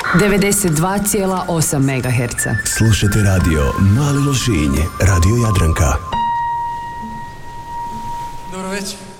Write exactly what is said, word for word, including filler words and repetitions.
devedeset dva zarez osam megaherca. Slušajte radio Mali Lošinj, Radio Jadranka. Dobro večer.